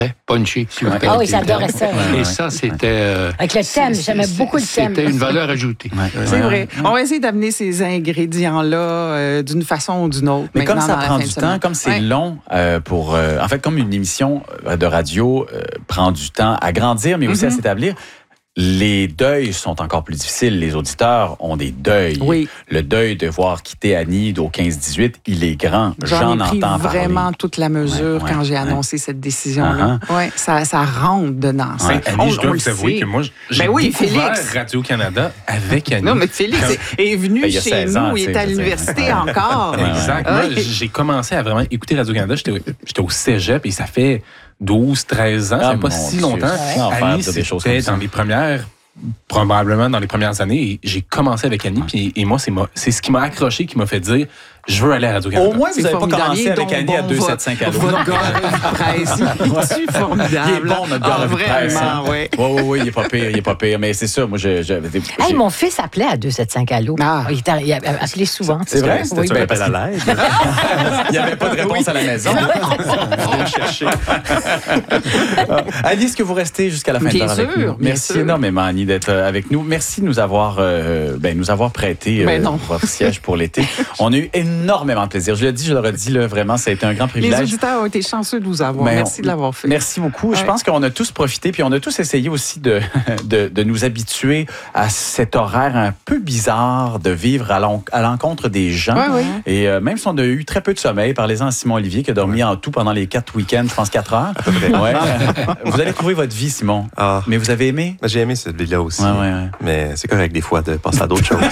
punchy. Ah oui, j'adorais ça. Et ça, c'était... Avec le thème, j'aimais beaucoup le thème. C'était une valeur ajoutée. C'est vrai. On va essayer d'amener ces ingrédients-là d'une façon ou d'une autre. Mais comme ça prend du temps, comme c'est long pour... en fait, comme une émission de radio prend du temps à grandir, mais aussi à s'établir, les deuils sont encore plus difficiles. Les auditeurs ont des deuils. Oui. Le deuil de voir quitter Annie au 15-18, il est grand. J'en ai pris entends vraiment parler. toute la mesure quand j'ai annoncé cette décision-là. Ouais, ça rentre dedans. Annie, je dois vous avouer que moi, j'ai découvert Félix. Radio-Canada avec Annie. Non, mais Félix est venu chez nous. Il est à l'université encore. Exact. Moi, j'ai commencé à vraiment écouter Radio-Canada. J'étais au cégep et ça fait 12, 13 ans, ça fait pas si longtemps. Annie, c'était probablement dans les premières années, et j'ai commencé avec Annie, et moi, c'est ce qui m'a accroché, qui m'a fait dire, je veux aller à Radio-Canada. Au moins, vous n'avez pas commencé avec Annie à 275 $. Votre gars de presse, il est formidable. Il est bon, notre gars de presse. Vraiment, oui. Oui, il est pas pire. Mais c'est ça, moi, Hey, mon fils appelait à 275 $. Il a appelé souvent. C'est vrai? C'était un appel à l'aide. Il n'y avait pas de réponse à la maison. On va chercher. Annie, est-ce que vous restez jusqu'à la fin de l'heure avec nous? Merci énormément, Annie, d'être avec nous. Merci de nous avoir prêté votre siège pour l'été. On a eu énormément de plaisir. Je le dis, je le redis, là, vraiment, ça a été un grand privilège. Les auditeurs ont été chanceux de vous avoir. Merci de l'avoir fait. Merci beaucoup. Je pense qu'on a tous profité, puis on a tous essayé aussi de nous habituer à cet horaire un peu bizarre de vivre à l'encontre des gens. Oui. Et même si on a eu très peu de sommeil, parlez-en à Simon Olivier qui a dormi en tout pendant les 4 week-ends, je pense 4 heures. À peu près. Ouais. Vous allez trouver votre vie, Simon. Mais vous avez aimé? J'ai aimé cette vie-là aussi. Ouais. Mais c'est correct des fois de passer à d'autres choses.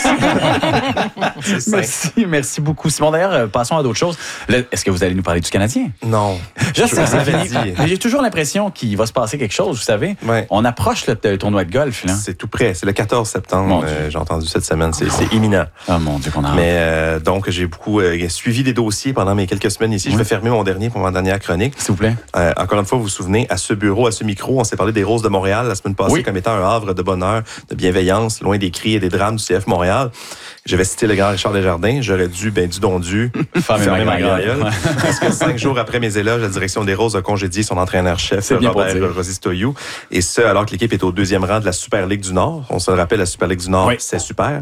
Merci beaucoup, Simon. D'ailleurs, passons à d'autres choses. Est-ce que vous allez nous parler du Canadien? Non. Je sais que c'est fini. Mais j'ai toujours l'impression qu'il va se passer quelque chose, vous savez. Ouais. On approche le tournoi de golf. Là. C'est tout près. C'est le 14 septembre, j'ai entendu cette semaine. C'est imminent. Ah mon Dieu qu'on a. Mais donc, j'ai beaucoup suivi les dossiers pendant mes quelques semaines ici. Je vais fermer mon dernier pour ma dernière chronique. S'il vous plaît. Encore une fois, vous vous souvenez, à ce bureau, à ce micro, on s'est parlé des Roses de Montréal la semaine passée comme étant un havre de bonheur, de bienveillance, loin des cris et des drames du CF Montréal. Je vais citer le grand Richard Desjardins. J'aurais dû, fermer ma gueule. Parce que 5 jours après mes éloges, la direction des Roses a congédié son entraîneur-chef, Robert Rosistoyou. Et ce, alors que l'équipe est au 2e rang de la Super Ligue du Nord. On se le rappelle, la Super Ligue du Nord, c'est super.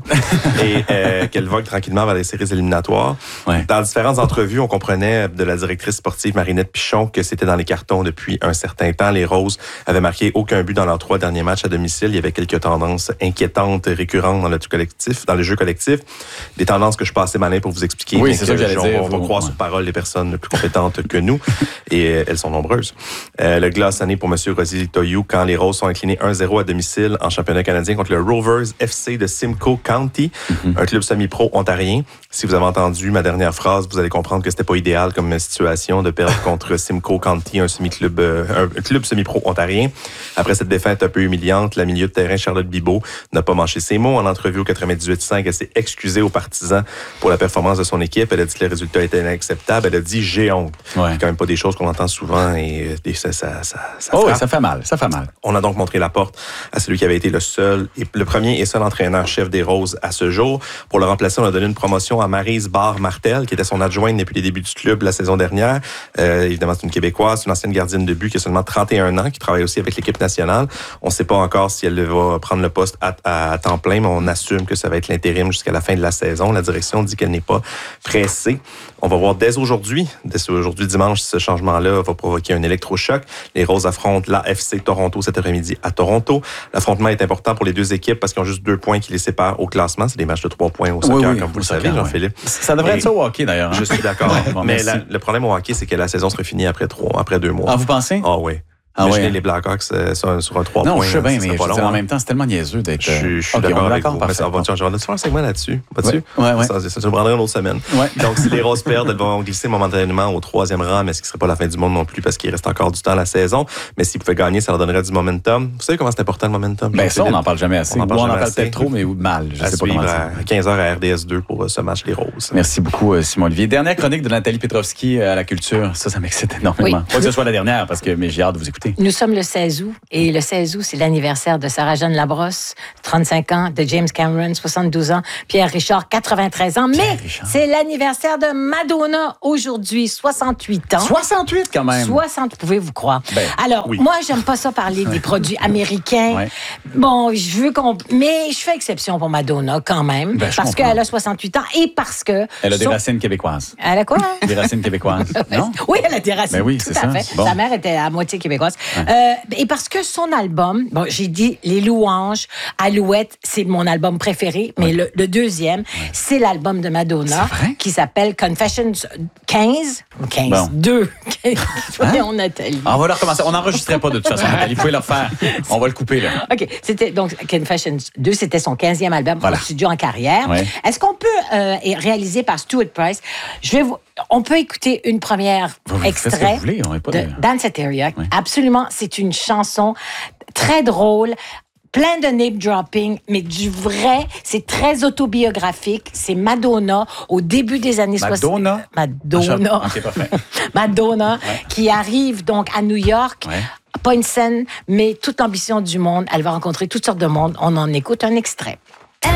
Et qu'elle vogue tranquillement vers les séries éliminatoires. Ouais. Dans différentes entrevues, on comprenait de la directrice sportive Marinette Pichon que c'était dans les cartons depuis un certain temps. Les Roses avaient marqué aucun but dans leurs 3 derniers matchs à domicile. Il y avait quelques tendances inquiétantes, récurrentes dans le jeu collectif. Des tendances que je suis pas assez malin pour vous expliquer. Oui, c'est ça que j'allais dire. On va croire sur parole les personnes plus compétentes que nous. Et elles sont nombreuses. Le glace année pour M. Rosistoyou quand les Roses sont inclinés 1-0 à domicile en championnat canadien contre le Rovers FC de Simcoe County, un club semi-pro ontarien. Si vous avez entendu ma dernière phrase, vous allez comprendre que c'était pas idéal comme situation de perdre contre Simcoe County, un club semi-pro ontarien. Après cette défaite un peu humiliante, la milieu de terrain Charlotte Bibeau n'a pas mâché ses mots. En entrevue au 98.5, elle s'est excusée aux partisans pour la performance de son équipe. Elle a dit que le résultat était inacceptable. Elle a dit « j'ai honte ». C'est quand même pas des choses qu'on entend souvent et ça ça fait mal. On a donc montré la porte à celui qui avait été le premier et seul entraîneur-chef des Roses à ce jour. Pour le remplacer, on a donné une promotion à Maryse Barre-Martel, qui était son adjointe depuis les débuts du club la saison dernière. Évidemment, c'est une Québécoise, une ancienne gardienne de but qui a seulement 31 ans, qui travaille aussi avec l'équipe nationale. On ne sait pas encore si elle va prendre le poste à temps plein, mais on assume que ça va être l'intérim jusqu'à la fin de la saison. La direction dit qu'elle n'est pas pressée. On va voir dès aujourd'hui dimanche, si ce changement-là va provoquer un électrochoc. Les Roses affrontent l'AFC Toronto cet après-midi à Toronto. L'affrontement est important pour les deux équipes parce qu'ils ont juste 2 points qui les séparent au classement. C'est des matchs de 3 points au soccer, comme vous le savez, Jean-Philippe. Ça devrait être ça au hockey, d'ailleurs. Je suis d'accord. Mais le problème au hockey, c'est que la saison serait finie après 2 mois. Ah, vous pensez? Ah oui. Imaginez les Blackhawks sur un 3 points. Non, je sais bien, mais en même temps, c'est tellement niaiseux d'être... Je suis d'accord avec vous. Mais ça va changer. On a toujours un segment là-dessus. Pas-tu? Ouais. Ça nous prendrait une autre semaine. Ouais. Donc, si les Roses perdent, elles vont glisser momentanément au 3e rang, mais ce qui ne serait pas la fin du monde non plus parce qu'il reste encore du temps à la saison. Mais s'ils pouvaient gagner, ça leur donnerait du momentum. Vous savez comment c'est important le momentum? Ben ça, on n'en parle jamais assez. On en parle peut-être trop, mais mal. Je sais pas comment à 15h à RDS2 pour ce match des Roses. Merci beaucoup, Simon Olivier. Dernière chronique de Nathalie Petrovski à la culture. Ça m'excite énormément. Pas que ce soit la dernière, parce que j'ai hâte de vous écouter. écouter. Nous sommes le 16 août et le 16 août, c'est l'anniversaire de Sarah-Jeanne Labrosse, 35 ans, de James Cameron, 72 ans, Pierre Richard, 93 ans. Mais c'est l'anniversaire de Madonna aujourd'hui, 68 ans. 68 quand même. 60, pouvez-vous croire. Alors, moi, j'aime pas ça parler des produits américains. Ouais. Bon, je veux mais je fais exception pour Madonna quand même, parce qu'elle a 68 ans et parce que... Elle a des racines québécoises. Elle a quoi? Des racines québécoises. Non? Oui, elle a des racines. Ben oui, tout c'est à ça. fait. Bon. Sa mère était à moitié québécoise. Et parce que son album, bon, j'ai dit Les Louanges, Alouette, c'est mon album préféré, mais le deuxième, c'est l'album de Madonna qui s'appelle Confessions 15. 15. Bon. 2. Voyons, Nathalie. On va le recommencer. On n'enregistrait pas de toute façon, Nathalie. Vous pouvez le refaire. On va le couper, là. OK. C'était donc Confessions 2, c'était son 15e album au studio en carrière. Ouais. Est-ce qu'on peut, réalisé par Stuart Price, on peut écouter une première extrait de Danceteria. Absolument, c'est une chanson très drôle, plein de name dropping, mais du vrai, c'est très autobiographique. C'est Madonna au début des années 60. Madonna. OK, parfait. Madonna, qui arrive donc à New York. Ouais. Pas une scène, mais toute l'ambition du monde. Elle va rencontrer toutes sortes de monde. On en écoute un extrait.